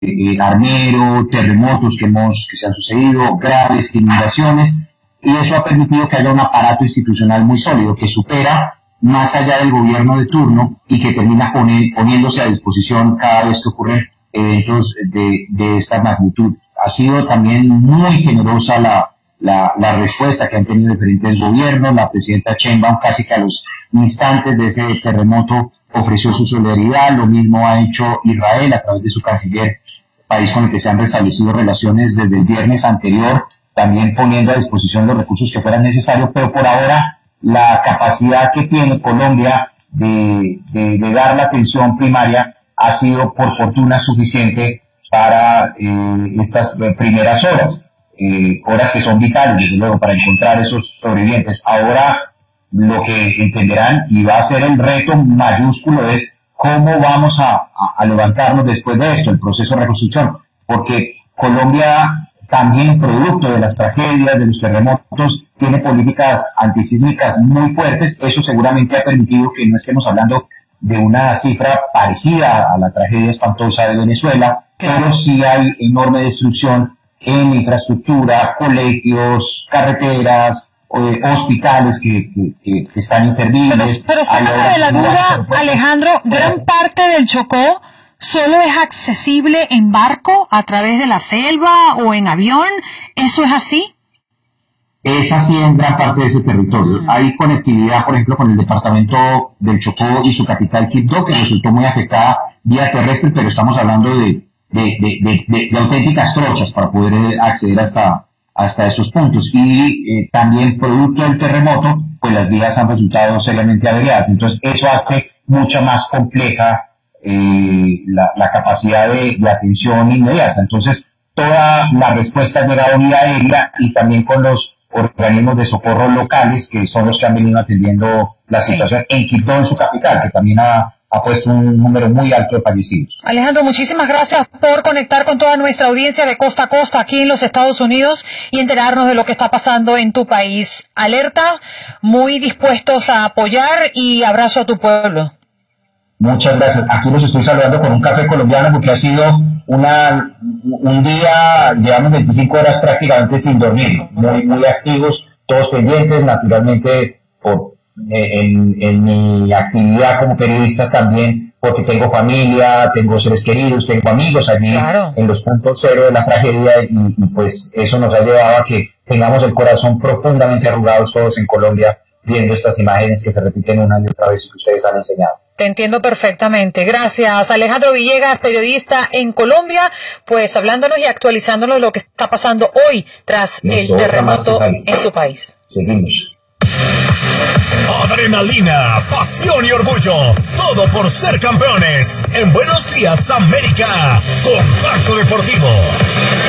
Armero, terremotos que se han sucedido, graves inundaciones, y eso ha permitido que haya un aparato institucional muy sólido que supera más allá del gobierno de turno y que termina poniéndose a disposición cada vez que ocurren eventos de esta magnitud. Ha sido también muy generosa la respuesta que han tenido diferentes gobiernos. La presidenta Sheinbaum casi que a los instantes de ese terremoto ofreció su solidaridad. Lo mismo ha hecho Israel a través de su canciller, país con el que se han restablecido relaciones desde el viernes anterior, también poniendo a disposición los recursos que fueran necesarios, pero por ahora la capacidad que tiene Colombia de dar la atención primaria ha sido por fortuna suficiente para estas primeras horas, horas que son vitales, desde luego, para encontrar esos sobrevivientes. Ahora lo que entenderán y va a ser el reto mayúsculo es cómo vamos a levantarnos después de esto, el proceso de reconstrucción, porque Colombia también, producto de las tragedias, de los terremotos, tiene políticas antisísmicas muy fuertes. Eso seguramente ha permitido que no estemos hablando de una cifra parecida a la tragedia espantosa de Venezuela, pero sí hay enorme destrucción en infraestructura, colegios, carreteras, hospitales que están inservibles. Pero sácame de la duda, Alejandro, gran parte del Chocó solo es accesible en barco, a través de la selva o en avión. ¿Eso es así? Es así en gran parte de ese territorio. Hay conectividad, por ejemplo, con el departamento del Chocó y su capital, Quibdó, que resultó muy afectada vía terrestre, pero estamos hablando de auténticas trochas para poder acceder hasta esos puntos. Y también, producto del terremoto, pues las vías han resultado seriamente averiadas. Entonces, eso hace mucho más compleja la capacidad de atención inmediata. Entonces, toda la respuesta ha llegado vía aérea y también con los organismos de socorro locales, que son los que han venido atendiendo la situación en Quibdó, en su capital, que también ha puesto un número muy alto de fallecidos. Alejandro, muchísimas gracias por conectar con toda nuestra audiencia de costa a costa aquí en los Estados Unidos y enterarnos de lo que está pasando en tu país. Alerta, muy dispuestos a apoyar, y abrazo a tu pueblo. Muchas gracias. Aquí los estoy saludando con un café colombiano porque ha sido un día, llevamos 25 horas prácticamente sin dormir, muy activos, todos pendientes, naturalmente en mi actividad como periodista también, porque tengo familia, tengo seres queridos, tengo amigos allí en los puntos cero de la tragedia, y pues eso nos ha llevado a que tengamos el corazón profundamente arrugados todos en Colombia, viendo estas imágenes que se repiten una y otra vez y que ustedes han enseñado. Te entiendo perfectamente. Gracias, Alejandro Villegas, periodista en Colombia, pues hablándonos y actualizándonos lo que está pasando hoy tras el terremoto en su país. Seguimos. Adrenalina, pasión y orgullo, todo por ser campeones. En Buenos Días, América, Contacto Deportivo.